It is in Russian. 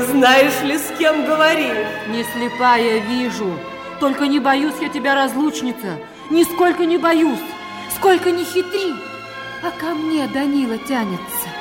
знаешь ли, с кем говоришь? Не слепая, вижу. Только не боюсь я тебя, разлучница. Нисколько не боюсь, сколько не хитри. А ко мне Данила тянется.